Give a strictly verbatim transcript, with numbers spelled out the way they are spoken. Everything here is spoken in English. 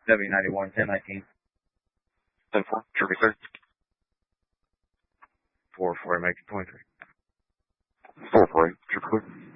W ninety-one, ten nineteen. ten four, Jeremy, sir. four four, make it twenty-three. four four eight, Jeremy, clear.